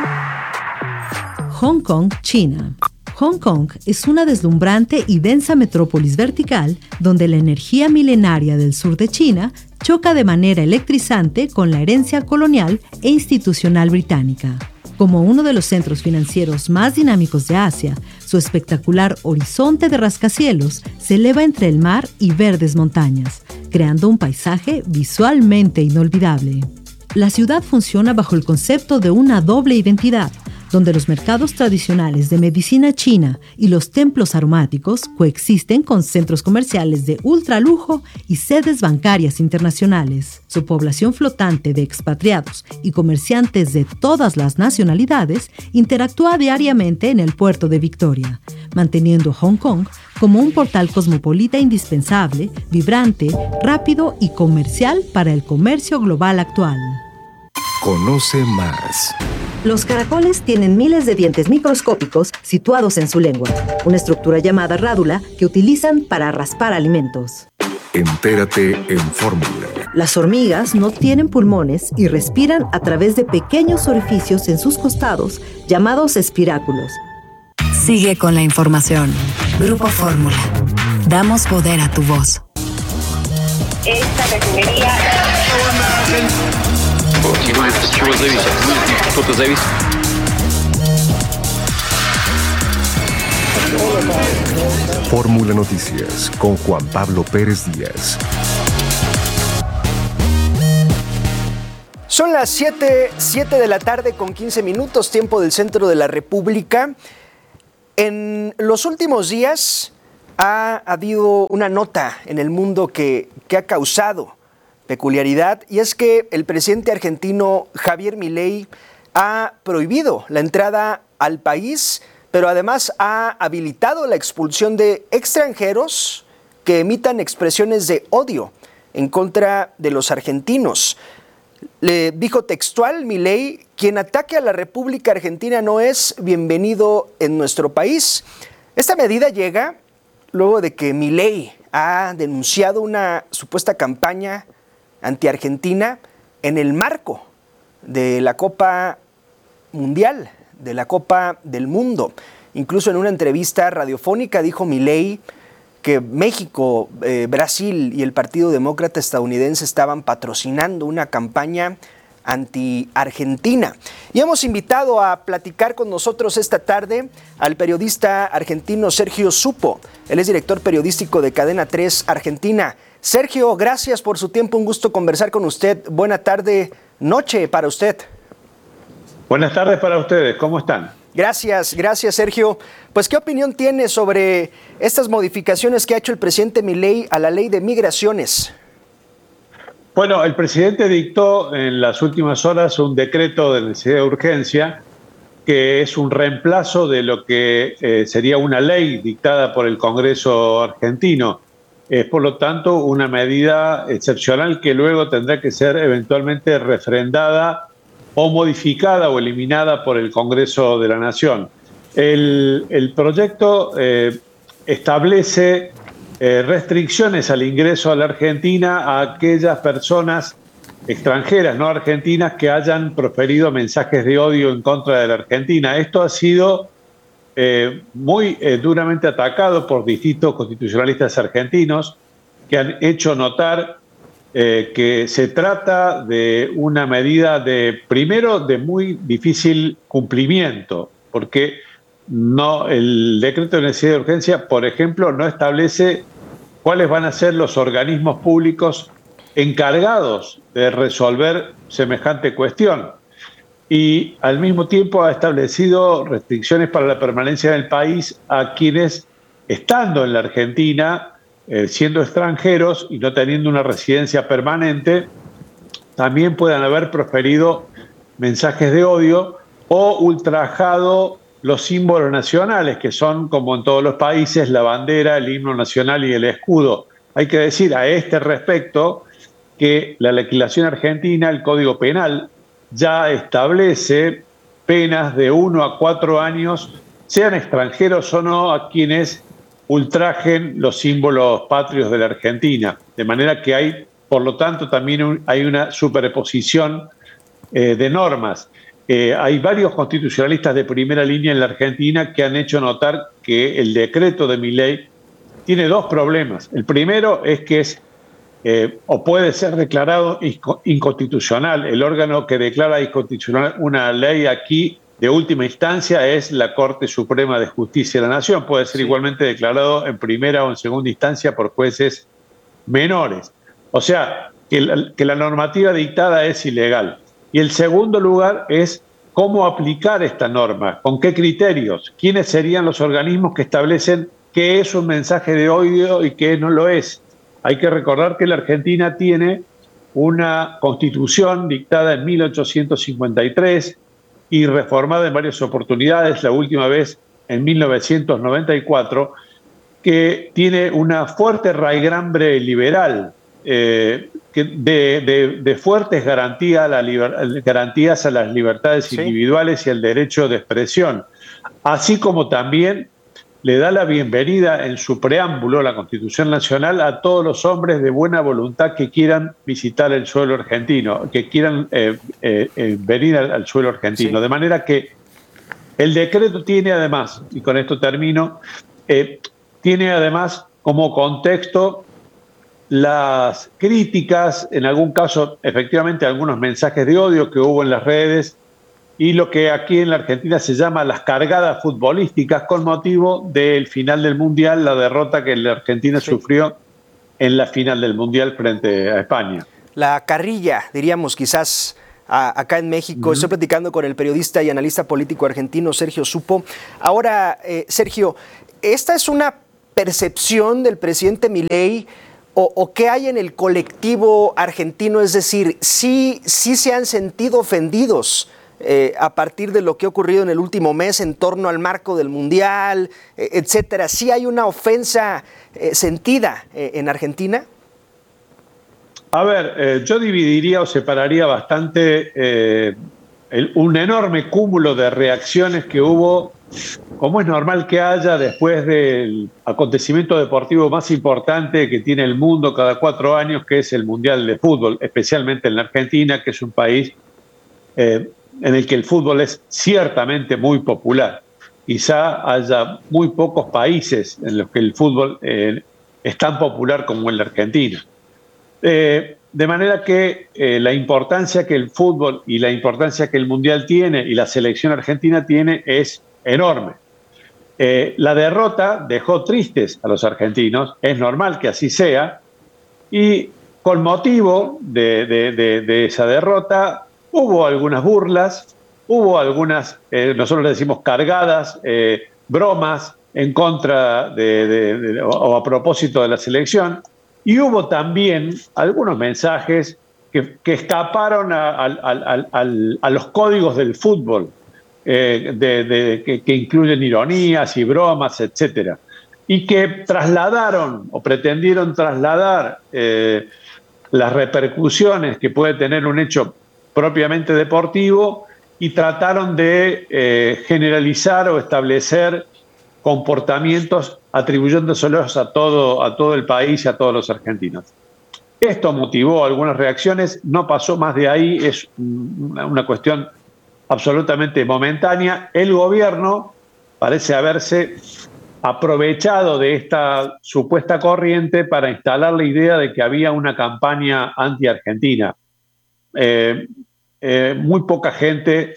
Hong Kong, China. Hong Kong es una deslumbrante y densa metrópolis vertical donde la energía milenaria del sur de China choca de manera electrizante con la herencia colonial e institucional británica. Como uno de los centros financieros más dinámicos de Asia, su espectacular horizonte de rascacielos se eleva entre el mar y verdes montañas, creando un paisaje visualmente inolvidable. La ciudad funciona bajo el concepto de una doble identidad, donde los mercados tradicionales de medicina china y los templos aromáticos coexisten con centros comerciales de ultralujo y sedes bancarias internacionales. Su población flotante de expatriados y comerciantes de todas las nacionalidades interactúa diariamente en el puerto de Victoria, manteniendo Hong Kong como un portal cosmopolita indispensable, vibrante, rápido y comercial para el comercio global actual. Conoce más. Los caracoles tienen miles de dientes microscópicos situados en su lengua, una estructura llamada rádula que utilizan para raspar alimentos. Entérate en Fórmula. Las hormigas no tienen pulmones y respiran a través de pequeños orificios en sus costados llamados espiráculos. Sigue con la información. Grupo Fórmula. Damos poder a tu voz. Esta refinería... Fórmula Noticias con Juan Pablo Pérez Díaz. Son las siete, siete de la tarde con quince minutos, tiempo del centro de la República. En los últimos días ha habido una nota en el mundo que, que ha causado peculiaridad, y es que el presidente argentino Javier Milei ha prohibido la entrada al país, pero además ha habilitado la expulsión de extranjeros que emitan expresiones de odio en contra de los argentinos. Le dijo textual Milei: quien ataque a la República Argentina no es bienvenido en nuestro país. Esta medida llega luego de que Milei ha denunciado una supuesta campaña anti-argentina en el marco de la Copa Mundial, de la Copa del Mundo. Incluso en una entrevista radiofónica dijo Milei que México, eh, Brasil y el Partido Demócrata estadounidense estaban patrocinando una campaña anti-argentina. Y hemos invitado a platicar con nosotros esta tarde al periodista argentino Sergio Supo. Él es director periodístico de Cadena tres Argentina. Sergio, gracias por su tiempo, un gusto conversar con usted. Buena tarde, noche para usted. Buenas tardes para ustedes, ¿cómo están? Gracias, gracias Sergio. Pues, ¿qué opinión tiene sobre estas modificaciones que ha hecho el presidente Milei a la ley de migraciones? Bueno, el presidente dictó en las últimas horas un decreto de necesidad de urgencia que es un reemplazo de lo que eh, sería una ley dictada por el Congreso argentino. Es, por lo tanto, una medida excepcional que luego tendrá que ser eventualmente refrendada o modificada o eliminada por el Congreso de la Nación. El, el proyecto eh, establece eh, restricciones al ingreso a la Argentina a aquellas personas extranjeras, no argentinas, que hayan proferido mensajes de odio en contra de la Argentina. Esto ha sido eh, muy eh, duramente atacado por distintos constitucionalistas argentinos que han hecho notar Eh, que se trata de una medida de, primero, de muy difícil cumplimiento, porque no, el decreto de necesidad de urgencia, por ejemplo, no establece cuáles van a ser los organismos públicos encargados de resolver semejante cuestión. Y al mismo tiempo ha establecido restricciones para la permanencia del país a quienes, estando en la Argentina, Eh, siendo extranjeros y no teniendo una residencia permanente, también puedan haber proferido mensajes de odio o ultrajado los símbolos nacionales, que son, como en todos los países, la bandera, el himno nacional y el escudo. Hay que decir a este respecto que la legislación argentina, el Código Penal, ya establece penas de uno a cuatro años, sean extranjeros o no, a quienes ultrajen los símbolos patrios de la Argentina. De manera que hay, por lo tanto, también un, hay una superposición eh, de normas. Eh, hay varios constitucionalistas de primera línea en la Argentina que han hecho notar que el decreto de Milei tiene dos problemas. El primero es que es eh, o puede ser declarado inconstitucional. El órgano que declara inconstitucional una ley aquí de última instancia es la Corte Suprema de Justicia de la Nación. Puede ser sí. igualmente declarado en primera o en segunda instancia por jueces menores. O sea, que la, que la normativa dictada es ilegal. Y el segundo lugar es cómo aplicar esta norma, con qué criterios, quiénes serían los organismos que establecen qué es un mensaje de odio y qué no lo es. Hay que recordar que la Argentina tiene una constitución dictada en mil ochocientos cincuenta y tres, y reformada en varias oportunidades, la última vez en mil novecientos noventa y cuatro, que tiene una fuerte raigambre liberal, eh, que de, de, de fuertes garantías a, la liber, garantías a las libertades sí. individuales y al derecho de expresión, así como también le da la bienvenida en su preámbulo, la Constitución Nacional, a todos los hombres de buena voluntad que quieran visitar el suelo argentino, que quieran eh, eh, eh, venir al, al suelo argentino. Sí. De manera que el decreto tiene además, y con esto termino, eh, tiene además como contexto las críticas, en algún caso efectivamente algunos mensajes de odio que hubo en las redes, y lo que aquí en la Argentina se llama las cargadas futbolísticas con motivo del final del Mundial, la derrota que la Argentina sí. sufrió en la final del Mundial frente a España. La carrilla, diríamos quizás a, acá en México. Uh-huh. Estoy platicando con el periodista y analista político argentino Sergio Supo. Ahora, eh, Sergio, ¿esta es una percepción del presidente Milei o, o qué hay en el colectivo argentino? Es decir, ¿sí, sí se han sentido ofendidos Eh, a partir de lo que ha ocurrido en el último mes en torno al marco del Mundial, eh, etcétera? ¿Sí hay una ofensa eh, sentida eh, en Argentina? A ver, eh, yo dividiría o separaría bastante eh, el, un enorme cúmulo de reacciones que hubo, como es normal que haya después del acontecimiento deportivo más importante que tiene el mundo cada cuatro años, que es el Mundial de Fútbol, especialmente en la Argentina, que es un país eh, en el que el fútbol es ciertamente muy popular. Quizá haya muy pocos países en los que el fútbol eh, es tan popular como en la Argentina. Eh, de manera que eh, la importancia que el fútbol y la importancia que el Mundial tiene y la selección argentina tiene es enorme. Eh, la derrota dejó tristes a los argentinos, es normal que así sea, y con motivo de, de, de, de esa derrota hubo algunas burlas, hubo algunas, eh, nosotros le decimos cargadas, eh, bromas en contra de, de, de, o a propósito de la selección, y hubo también algunos mensajes que, que escaparon a, a, a, a, a los códigos del fútbol, eh, de, de, que, que incluyen ironías y bromas, etcétera, y que trasladaron o pretendieron trasladar eh, las repercusiones que puede tener un hecho propiamente deportivo y trataron de eh, generalizar o establecer comportamientos atribuyéndoselos a todo, a todo el país y a todos los argentinos. Esto motivó algunas reacciones, no pasó más de ahí, es una, una cuestión absolutamente momentánea. El gobierno parece haberse aprovechado de esta supuesta corriente para instalar la idea de que había una campaña anti-argentina. Eh, eh, muy poca gente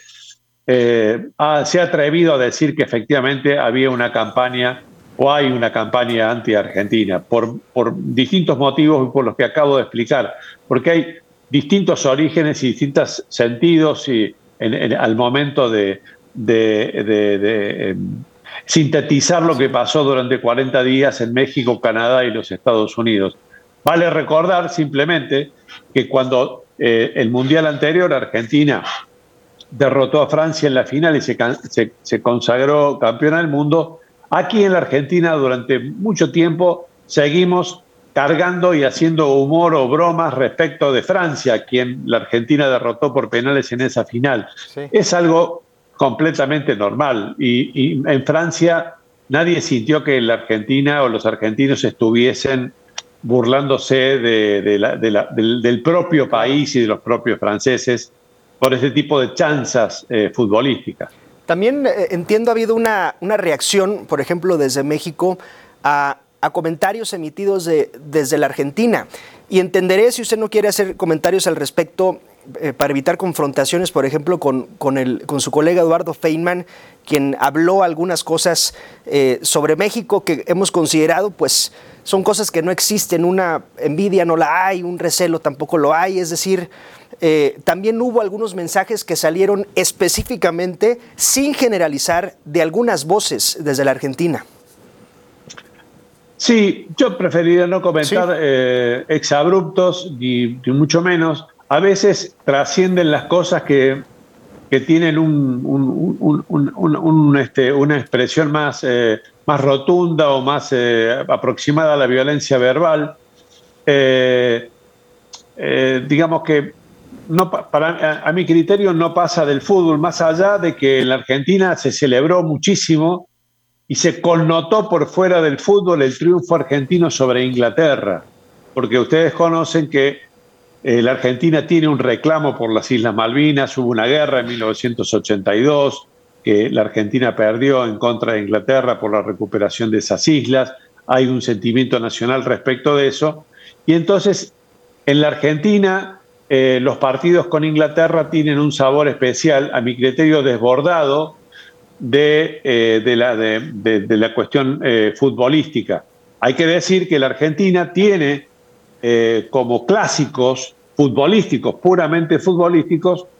eh, ha, se ha atrevido a decir que efectivamente había una campaña o hay una campaña anti-argentina por, por distintos motivos y por los que acabo de explicar, porque hay distintos orígenes y distintos sentidos y en, en, al momento de, de, de, de eh, sintetizar lo que pasó durante cuarenta días en México, Canadá y los Estados Unidos. Vale recordar simplemente que cuando Eh, el Mundial anterior, Argentina derrotó a Francia en la final y se, se, se consagró campeona del mundo. Aquí en la Argentina durante mucho tiempo seguimos cargando y haciendo humor o bromas respecto de Francia, quien la Argentina derrotó por penales en esa final. Sí. Es algo completamente normal y, y en Francia nadie sintió que la Argentina o los argentinos estuviesen burlándose de, de la, de la, del, del propio país y de los propios franceses por ese tipo de chanzas eh, futbolísticas. También eh, entiendo ha habido una, una reacción, por ejemplo, desde México a, a comentarios emitidos de, desde la Argentina. Y entenderé si usted no quiere hacer comentarios al respecto eh, para evitar confrontaciones, por ejemplo, con, con, el, con su colega Eduardo Feynman, quien habló algunas cosas eh, sobre México que hemos considerado, pues, son cosas que no existen. Una envidia no la hay, un recelo tampoco lo hay. Es decir, eh, también hubo algunos mensajes que salieron específicamente, sin generalizar, de algunas voces desde la Argentina. Sí, yo preferiría no comentar sí. eh, exabruptos, ni, ni mucho menos. A veces trascienden las cosas que, que tienen un, un, un, un, un, un, este, una expresión más, eh, más rotunda o más eh, aproximada a la violencia verbal. Eh, eh, digamos que no, para, a, a mi criterio no pasa del fútbol, más allá de que en la Argentina se celebró muchísimo y se connotó por fuera del fútbol el triunfo argentino sobre Inglaterra, porque ustedes conocen que eh, la Argentina tiene un reclamo por las Islas Malvinas, hubo una guerra en mil novecientos ochenta y dos que la Argentina perdió en contra de Inglaterra por la recuperación de esas islas, hay un sentimiento nacional respecto de eso, y entonces en la Argentina eh, los partidos con Inglaterra tienen un sabor especial, a mi criterio desbordado, De, eh, de, la, de, de, de la cuestión eh, futbolística. Hay que decir que la Argentina tiene eh, como clásicos futbolísticos, puramente futbolísticos,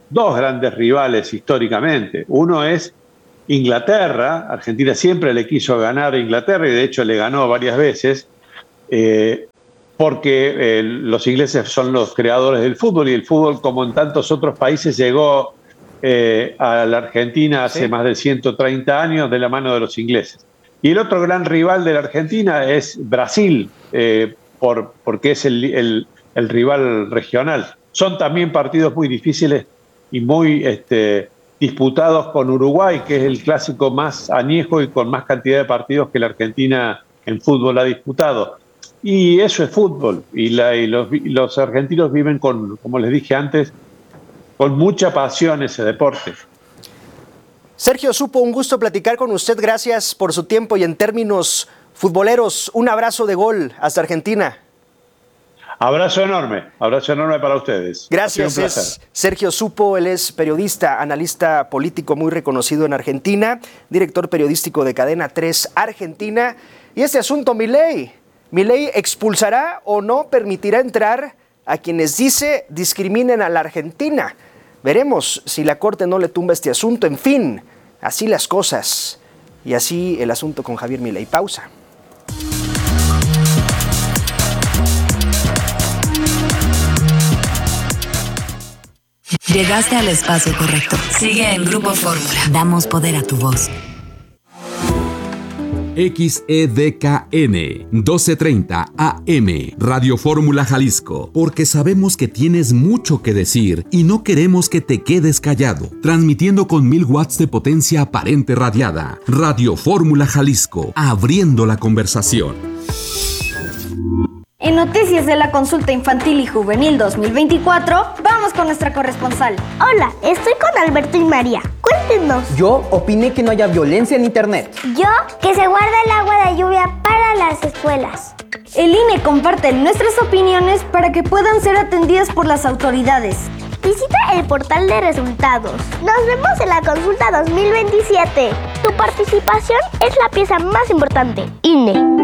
dos grandes rivales históricamente. Uno es Inglaterra. Argentina siempre le quiso ganar a Inglaterra y de hecho le ganó varias veces, eh, porque eh, los ingleses son los creadores del fútbol y el fútbol, como en tantos otros países, llegó eh, a la Argentina hace sí. más de ciento treinta años de la mano de los ingleses. Y el otro gran rival de la Argentina es Brasil, eh, por, porque es el, el, el rival regional. Son también partidos muy difíciles y muy este, disputados con Uruguay, que es el clásico más añejo y con más cantidad de partidos que la Argentina en fútbol ha disputado. Y eso es fútbol, y, la, y los, los argentinos viven con, como les dije antes, con mucha pasión ese deporte. Sergio Supo, un gusto platicar con usted, gracias por su tiempo y en términos futboleros, un abrazo de gol hasta Argentina. Abrazo enorme, abrazo enorme para ustedes. Gracias, es Sergio Supo, él es periodista, analista político muy reconocido en Argentina, director periodístico de Cadena tres Argentina. Y este asunto, Milei, Milei expulsará o no permitirá entrar a quienes dice discriminen a la Argentina. Veremos si la Corte no le tumba este asunto. En fin, así las cosas. Y así el asunto con Javier Milei. Pausa. Llegaste al espacio correcto. Sigue en Grupo Fórmula. Damos poder a tu voz. X E D K N doce treinta A M Radio Fórmula Jalisco, porque sabemos que tienes mucho que decir y no queremos que te quedes callado. Transmitiendo con mil watts de potencia aparente radiada. Radio Fórmula Jalisco, abriendo la conversación. En noticias de la consulta infantil y juvenil dos mil veinticuatro, vamos con nuestra corresponsal. Hola, estoy con Alberto y María. Cuéntenos. Yo opiné que no haya violencia en internet. Yo, que se guarda el agua de lluvia para las escuelas. El I N E comparte nuestras opiniones para que puedan ser atendidas por las autoridades. Visita el portal de resultados. Nos vemos en la consulta dos mil veintisiete. Tu participación es la pieza más importante. I N E.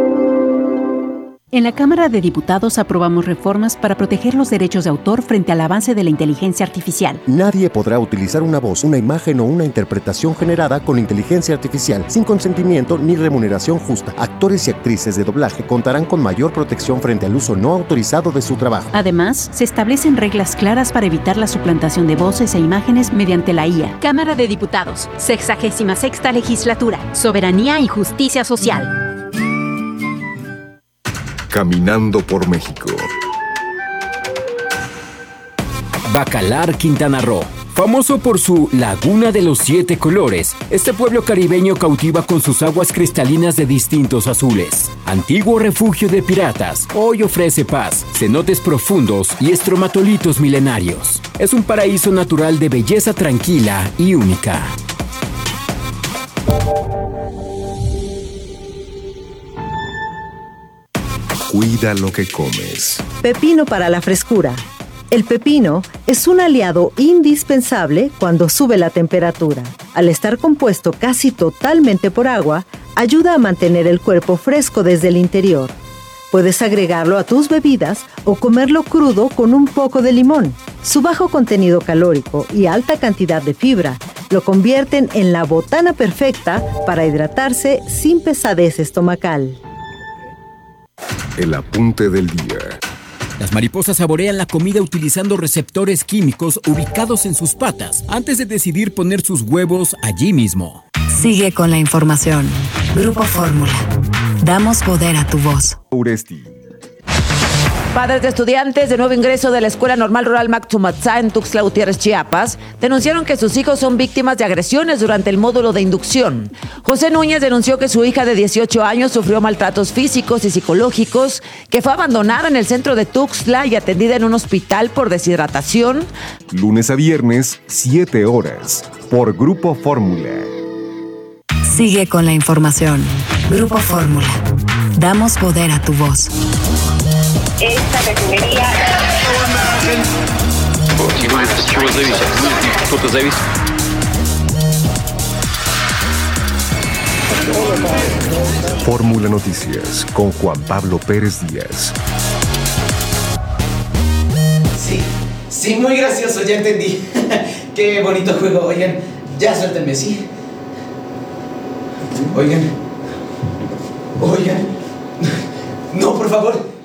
En la Cámara de Diputados aprobamos reformas para proteger los derechos de autor frente al avance de la inteligencia artificial. Nadie podrá utilizar una voz, una imagen o una interpretación generada con inteligencia artificial sin consentimiento ni remuneración justa. Actores y actrices de doblaje contarán con mayor protección frente al uso no autorizado de su trabajo. Además, se establecen reglas claras para evitar la suplantación de voces e imágenes mediante la I A. Cámara de Diputados, sexagésima sexta legislatura, soberanía y justicia social. Caminando por México. Bacalar, Quintana Roo. Famoso por su Laguna de los Siete Colores, este pueblo caribeño cautiva con sus aguas cristalinas de distintos azules. Antiguo refugio de piratas, hoy ofrece paz, cenotes profundos y estromatolitos milenarios. Es un paraíso natural de belleza tranquila y única. Cuida lo que comes. Pepino para la frescura. El pepino es un aliado indispensable cuando sube la temperatura. Al estar compuesto casi totalmente por agua, ayuda a mantener el cuerpo fresco desde el interior. Puedes agregarlo a tus bebidas o comerlo crudo con un poco de limón. Su bajo contenido calórico y alta cantidad de fibra lo convierten en la botana perfecta para hidratarse sin pesadez estomacal. El apunte del día. Las mariposas saborean la comida utilizando receptores químicos ubicados en sus patas antes de decidir poner sus huevos allí mismo. Sigue con la información. Grupo Fórmula. Damos poder a tu voz. Uresti. Padres de estudiantes de nuevo ingreso de la Escuela Normal Rural Mactumatzá en Tuxtla Gutiérrez, Chiapas, denunciaron que sus hijos son víctimas de agresiones durante el módulo de inducción. José Núñez denunció que su hija de dieciocho años sufrió maltratos físicos y psicológicos, que fue abandonada en el centro de Tuxtla y atendida en un hospital por deshidratación. Lunes a viernes, siete horas, por Grupo Fórmula. Sigue con la información. Grupo Fórmula. Damos poder a tu voz. Esta refinería. Fórmula Noticias con Juan Pablo Pérez Díaz. Sí, Sí, muy gracioso, ya entendí. Qué bonito juego. Oigan, ya suéltenme, ¿sí? Oigan. Oigan. No, por favor.